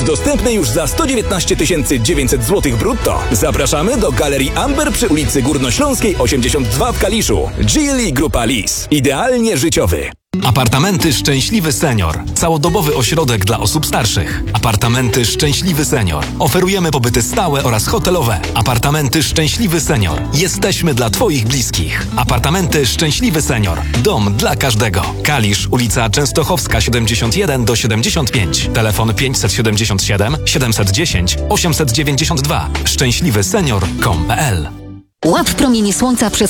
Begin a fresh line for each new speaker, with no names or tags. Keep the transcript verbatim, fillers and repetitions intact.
Jest dostępny już za sto dziewiętnaście tysięcy dziewięćset złotych brutto. Zapraszamy do Galerii Amber przy ulicy Górnośląskiej osiemdziesiąt dwa w Kaliszu. Geely Grupa Lis. Idealnie życiowy.
Apartamenty Szczęśliwy Senior. Całodobowy ośrodek dla osób starszych. Apartamenty Szczęśliwy Senior. Oferujemy pobyty stałe oraz hotelowe. Apartamenty Szczęśliwy Senior. Jesteśmy dla Twoich bliskich. Apartamenty Szczęśliwy Senior. Dom dla każdego. Kalisz, ulica Częstochowska siedemdziesiąt jeden do siedemdziesiąt pięć. Telefon pięćset siedemdziesiąt siedem siedemset dziesięć osiemset dziewięćdziesiąt dwa. szczęśliwy senior kropka com kropka p l.
Łap promienie słońca przez